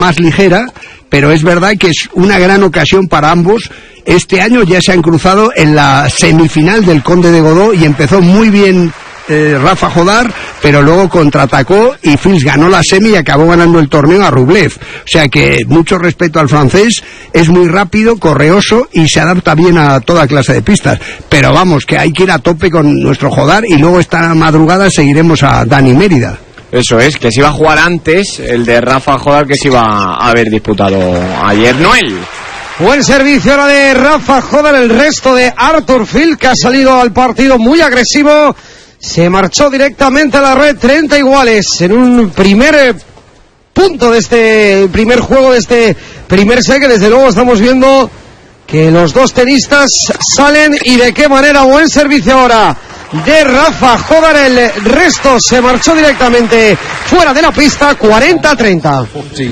más ligera, pero es verdad que es una gran ocasión para ambos. Este año ya se han cruzado en la semifinal del Conde de Godó y empezó muy bien Rafa Jodar, pero luego contraatacó y Fils ganó la semi y acabó ganando el torneo a Rublev. O sea que mucho respeto al francés, es muy rápido, correoso y se adapta bien a toda clase de pistas. Pero vamos, que hay que ir a tope con nuestro Jodar y luego esta madrugada seguiremos a Dani Mérida. Eso es, que se iba a jugar antes el de Rafa Jodar que se iba a haber disputado ayer. Noel. Buen servicio ahora de Rafa Jodar, el resto de Arthur Fils, que ha salido al partido muy agresivo. Se marchó directamente a la red, 30 iguales en un primer punto de este primer juego, de este primer set, que desde luego estamos viendo que los dos tenistas salen y de qué manera. Buen servicio ahora de Rafa Jodar, el resto se marchó directamente fuera de la pista, 40-30.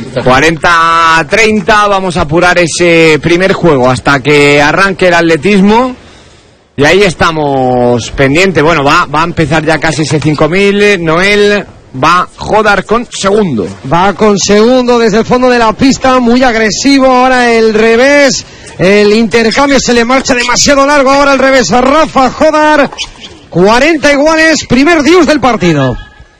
40-30, vamos a apurar ese primer juego hasta que arranque el atletismo. Y ahí estamos pendientes. Bueno, va a empezar ya casi ese 5000. Noel, va Jodar con segundo. Va con segundo desde el fondo de la pista, muy agresivo. Ahora el revés. El intercambio se le marcha demasiado largo. Ahora el revés a Rafa Jodar. 40 iguales, primer deuce del partido.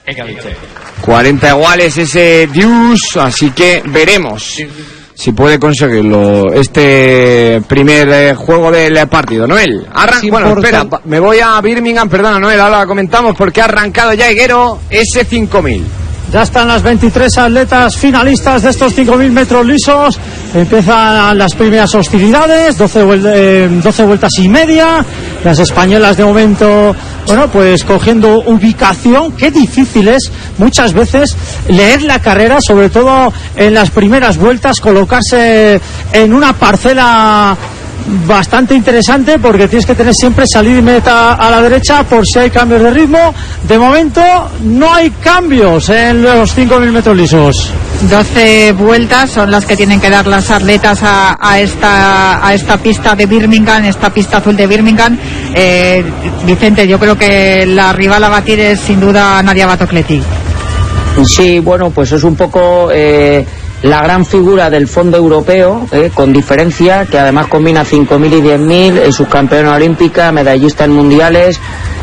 40 iguales ese deuce, así que veremos si puede conseguirlo este primer juego del partido. Noel, bueno, espera, me voy a Birmingham, perdona Noel, ahora comentamos porque ha arrancado ya Higuero ese 5000. Ya están las 23 atletas finalistas de estos 5.000 metros lisos. Empiezan las primeras hostilidades, 12 vueltas y media. Las españolas de momento, bueno, pues cogiendo ubicación. Qué difícil es muchas veces leer la carrera, sobre todo en las primeras vueltas, colocarse en una parcela bastante interesante, porque tienes que tener siempre salida y meta a la derecha por si hay cambios de ritmo. De momento no hay cambios en los 5.000 metros lisos. 12 vueltas son las que tienen que dar las atletas a esta pista de Birmingham, esta pista azul de Birmingham. Vicente, yo creo que la rival a batir es sin duda Nadia Batocletti. Sí, bueno, pues es un poco la gran figura del fondo europeo, con diferencia, que además combina 5.000 y 10.000, es subcampeona olímpica, medallista en mundiales,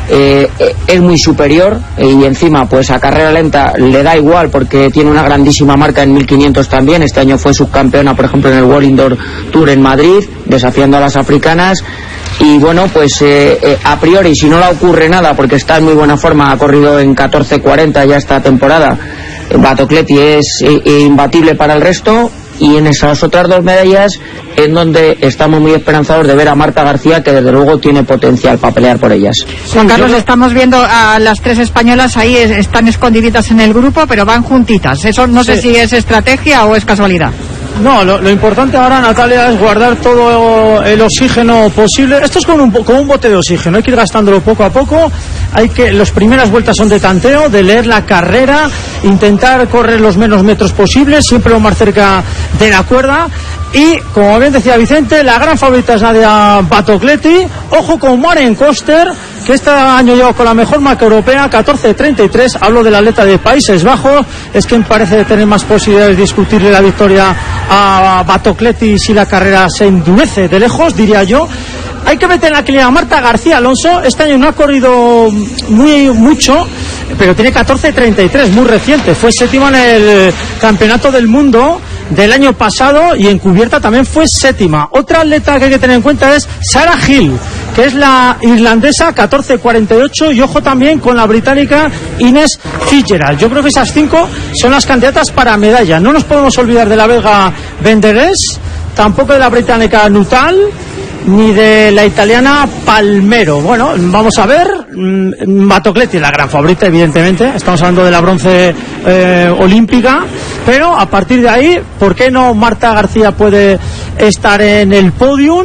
es muy superior, y encima pues a carrera lenta le da igual porque tiene una grandísima marca en 1500 también. Este año fue subcampeona, por ejemplo, en el World Indoor Tour en Madrid, desafiando a las africanas. Y bueno, pues a priori, si no le ocurre nada, porque está en muy buena forma, ha corrido en 14:40 ya esta temporada, Batocletti es imbatible para el resto. Y en esas otras dos medallas, en donde estamos muy esperanzados de ver a Marta García, que desde luego tiene potencial para pelear por ellas. Juan Carlos, estamos viendo a las tres españolas ahí, están escondiditas en el grupo, pero van juntitas. Eso no sé si es estrategia o es casualidad. No, lo importante ahora, Natalia, es guardar todo el oxígeno posible. Esto es como un bote de oxígeno, hay que ir gastándolo poco a poco. Las primeras vueltas son de tanteo, de leer la carrera, intentar correr los menos metros posibles, siempre lo más cerca de la cuerda. Y, como bien decía Vicente, la gran favorita es Nadia Batocletti. Ojo con Maren Koster, que este año lleva con la mejor marca europea, 14:33. Hablo del atleta de Países Bajos. Es quien parece tener más posibilidades de discutirle la victoria a Batocletti si la carrera se endurece de lejos, diría yo. Hay que meter en la quiniela a Marta García Alonso. Este año no ha corrido mucho, pero tiene 14:33, muy reciente. Fue séptima en el Campeonato del Mundo del año pasado y en cubierta también fue séptima. Otra atleta que hay que tener en cuenta es Sarah Hill, que es la irlandesa, 14:48, y ojo también con la británica Ines Fitzgerald. Yo creo que esas 5 son las candidatas para medalla. No nos podemos olvidar de la belga Venderes, tampoco de la británica Nuttall, ni de la italiana Palmero. Bueno, vamos a ver. Batocletti, la gran favorita, evidentemente. Estamos hablando de la bronce olímpica. Pero a partir de ahí, ¿por qué no Marta García puede estar en el podium?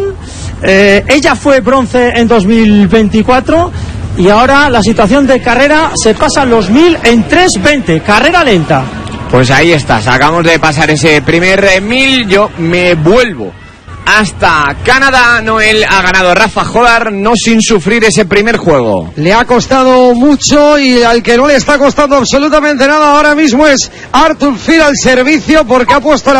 Ella fue bronce en 2024. Y ahora la situación de carrera se pasa los 1000 en 3:20. Carrera lenta. Pues ahí está. Acabamos de pasar ese primer 1000. Yo me vuelvo hasta Canadá. Noel, ha ganado Rafa Jodar, no sin sufrir ese primer juego. Le ha costado mucho, y al que no le está costando absolutamente nada ahora mismo es Arthur Fils al servicio, porque ha puesto la